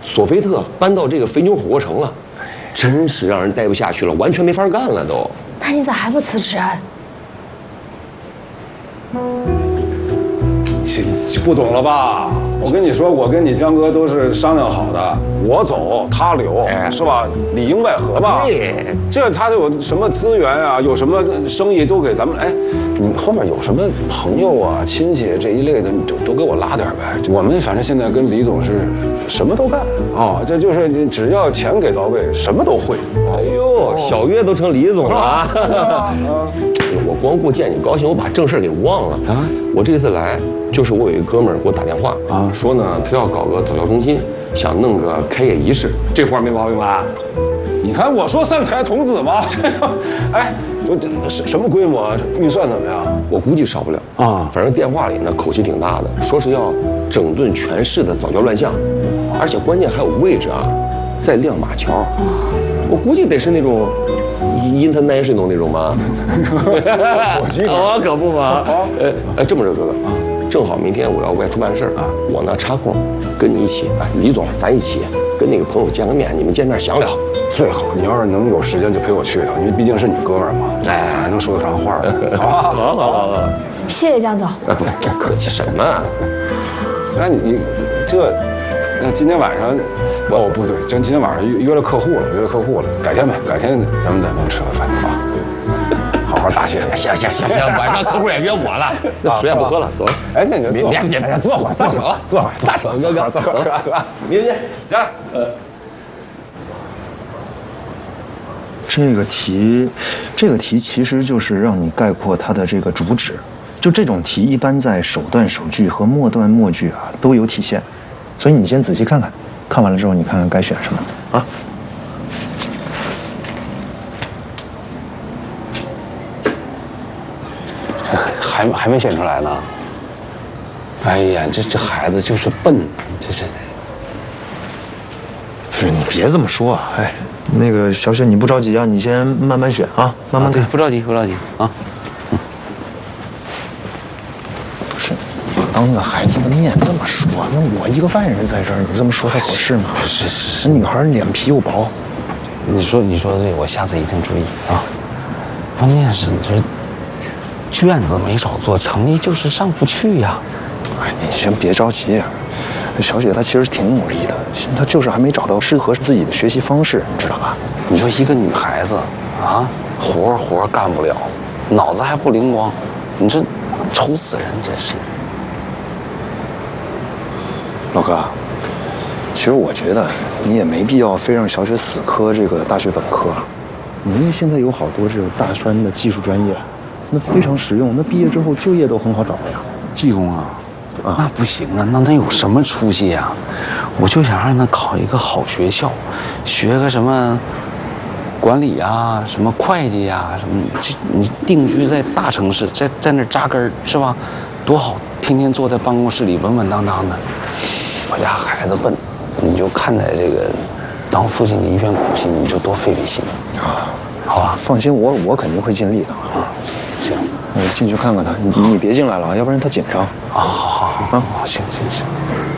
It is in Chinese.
索菲特搬到这个肥牛火锅城了，真是让人待不下去了，完全没法干了都。 那你咋还不辞职啊？ 不懂了吧？我跟你说，我跟你江哥都是商量好的，我走他留，是吧？里应外合吧。 对， 这他有什么资源啊，有什么生意都给咱们。哎，你后面有什么朋友啊、亲戚这一类的，你都给我拉点呗。我们反正现在跟李总是什么都干啊，这就是你只要钱给到位，什么都会。 哎呦，小月都成李总了啊！我光顾见你高兴，我把正事给忘了啊！我这次来，就是我有一个哥们儿给我打电话啊，说呢他要搞个早教中心，想弄个开业仪式，这活儿没毛病吧？ 你看我说善财童子嘛，这个，哎，说这什么规模？预算怎么样？ 我估计少不了啊，反正电话里呢口气挺大的，说是要整顿全市的早教乱象，而且关键还有位置啊，在亮马桥，我估计得是那种。international 那种吗？ 我记得， 我可不嘛。这么着，哥哥，正好明天我要外出办事儿啊，我呢插空跟你一起，李总咱一起跟那个朋友见个面，你们见面详聊。 最好你要是能有时间就陪我去一趟，因为毕竟是你哥们儿嘛，哎，咱还能说得上话儿，好吧？ 好。 谢谢江总。 不客气什么？ 那你这，那今天晚上。哦，不对，今天晚上约了客户了，改天吧，改天咱们吃个饭啊，好好答谢。 行，晚上客户也约我了，那水也不喝了，走了。 哎，那你别坐会儿， 撒手，哥哥，明天见。 这个题其实就是让你概括它的这个主旨。就这种题，一般在首段首句和末段末句啊都有体现，所以你先仔细看看。看完了之后，你看看该选什么啊？ 还没选出来呢。哎呀，这孩子就是笨，这是。 不是你别这么说啊！哎，那个小雪，你不着急啊，你先慢慢选啊，慢慢看。 不着急啊。 当着孩子的面这么说，那我一个外人在这儿，你这么说还合适吗？ 是， 那女孩脸皮又薄。 你说的对，我下次一定注意啊。关键是你这卷子没少做，成绩就是上不去呀。 哎，你先别着急，小雪她其实挺努力的，她就是还没找到适合自己的学习方式，你知道吧？ 你说一个女孩子啊，活干不了，脑子还不灵光，你这愁死人，真是。 老哥，其实我觉得你也没必要非让小雪死磕这个大学本科，因为现在有好多这种大专的技术专业，那非常实用，那毕业之后就业都很好找的呀。 技工啊，那不行啊，那他有什么出息呀？我就想让他考一个好学校，学个什么管理啊，什么会计啊，什么你定居在大城市，在那扎根是吧？多好，天天坐在办公室里稳稳当当的。我家孩子笨，你就看在这个当父亲的一片苦心，你就多费心啊，好吧？ 放心，我肯定会尽力的啊。 行， 你进去看看他，你别进来了，要不然他紧张。 好啊，行。